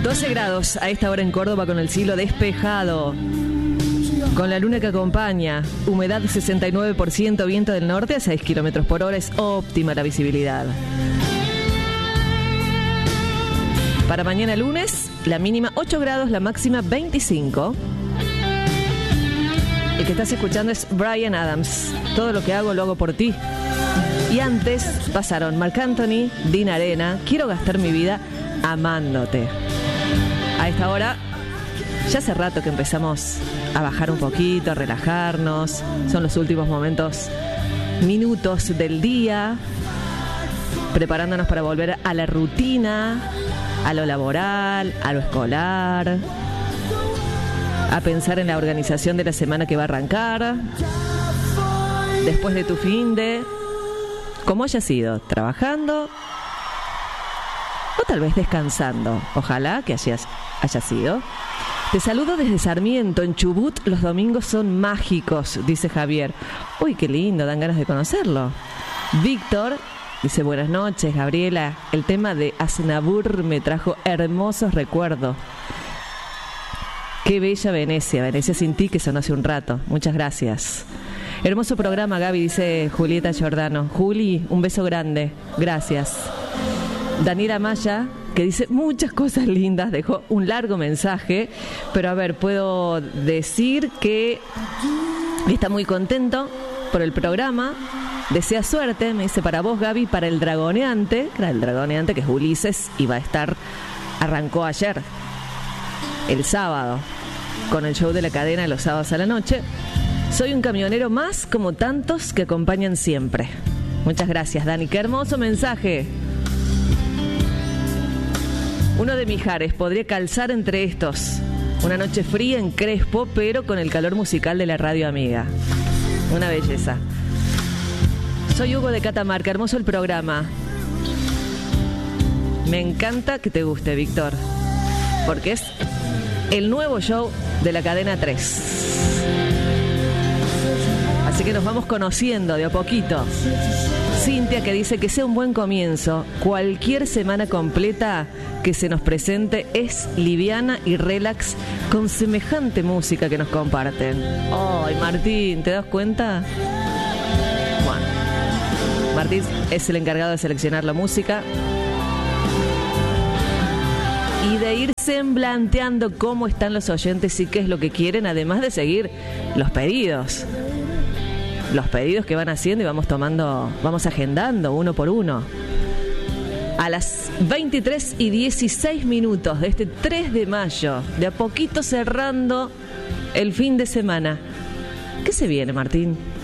12 grados a esta hora en Córdoba con el cielo despejado, con la luna que acompaña, humedad 69%, viento del norte a 6 kilómetros por hora, es óptima la visibilidad. Para mañana lunes, la mínima 8 grados, la máxima 25. El que estás escuchando es Bryan Adams. Todo lo que hago, lo hago por ti. Y antes pasaron Marc Anthony, Dina Arena, Quiero gastar mi vida amándote. A esta hora, ya hace rato que empezamos a bajar un poquito, a relajarnos. Son los últimos minutos del día, preparándonos para volver a la rutina, a lo laboral, a lo escolar, a pensar en la organización de la semana que va a arrancar, después de tu finde, como haya sido, trabajando o tal vez descansando. Ojalá que haya sido. Te saludo desde Sarmiento, en Chubut. Los domingos son mágicos, dice Javier. Uy, qué lindo, dan ganas de conocerlo. Víctor dice, buenas noches, Gabriela. El tema de Aznavour me trajo hermosos recuerdos. Qué bella Venecia, Venecia sin ti, que sonó hace un rato. Muchas gracias. Hermoso programa, Gaby, dice Julieta Giordano. Juli, un beso grande. Gracias. Daniela Maya, que dice muchas cosas lindas, dejó un largo mensaje, pero a ver, puedo decir que está muy contento por el programa, desea suerte, me dice, para vos, Gaby, para el Dragoneante, que es Ulises, y va a estar, arrancó ayer, el sábado, con el show de la cadena los sábados a la noche. Soy un camionero más, como tantos que acompañan siempre. Muchas gracias, Dani, qué hermoso mensaje. Uno de Mijares, podría calzar entre estos. Una noche fría en Crespo, pero con el calor musical de la radio amiga. Una belleza. Soy Hugo de Catamarca, hermoso el programa. Me encanta que te guste, Víctor, porque es el nuevo show de la cadena 3. Así que nos vamos conociendo de a poquito. Cintia, que dice que sea un buen comienzo. Cualquier semana completa que se nos presente es liviana y relax con semejante música que nos comparten. Ay, Martín, ¿te das cuenta? Bueno, Martín es el encargado de seleccionar la música y de ir semblanteando cómo están los oyentes y qué es lo que quieren, además de seguir los pedidos. Los pedidos que van haciendo y vamos agendando uno por uno. A las 23:16 de este 3 de mayo, de a poquito cerrando el fin de semana. ¿Qué se viene, Martín?